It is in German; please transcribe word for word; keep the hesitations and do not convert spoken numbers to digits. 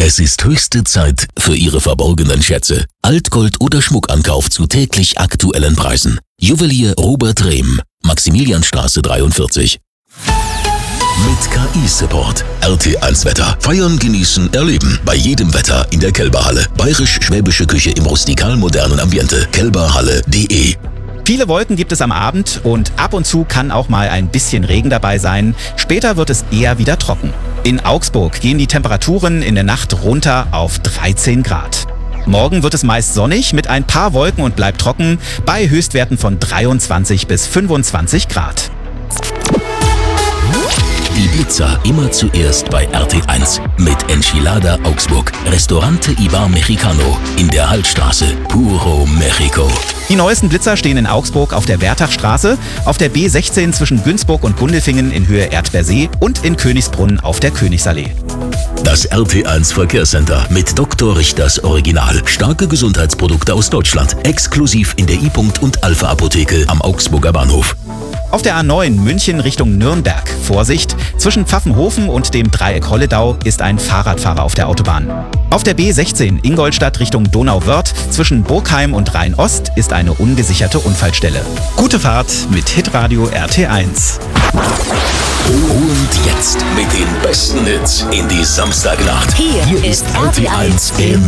Es ist höchste Zeit für Ihre verborgenen Schätze. Altgold oder Schmuckankauf zu täglich aktuellen Preisen. Juwelier Robert Rehm, Maximilianstraße dreiundvierzig. Mit K I-Support. R T eins Wetter. Feiern, genießen, erleben. Bei jedem Wetter in der Kälberhalle. Bayerisch-schwäbische Küche im rustikal-modernen Ambiente. Kälberhalle punkt de. Viele Wolken gibt es am Abend und ab und zu kann auch mal ein bisschen Regen dabei sein. Später wird es eher wieder trocken. In Augsburg gehen die Temperaturen in der Nacht runter auf dreizehn Grad. Morgen wird es meist sonnig mit ein paar Wolken und bleibt trocken bei Höchstwerten von dreiundzwanzig bis fünfundzwanzig Grad. Ibiza immer zuerst bei R T eins mit Enchilada Augsburg. Restaurante Ibar Mexicano in der Hallstraße. Puro Mexico. Die neuesten Blitzer stehen in Augsburg auf der Wertachstraße, auf der B sechzehn zwischen Günzburg und Gundelfingen in Höhe Erdbeersee und in Königsbrunn auf der Königsallee. Das R T eins Verkehrscenter mit Doktor Richters Original. Starke Gesundheitsprodukte aus Deutschland. Exklusiv in der I-Punkt und Alpha Apotheke am Augsburger Bahnhof. Auf der A neun München Richtung Nürnberg. Vorsicht, zwischen Pfaffenhofen und dem Dreieck Holledau ist ein Fahrradfahrer auf der Autobahn. Auf der B sechzehn Ingolstadt Richtung Donauwörth zwischen Burgheim und Rhein-Ost ist eine ungesicherte Unfallstelle. Gute Fahrt mit Hitradio R T eins. Und jetzt mit den besten Hits in die Samstagnacht. Hier, Hier ist R T eins im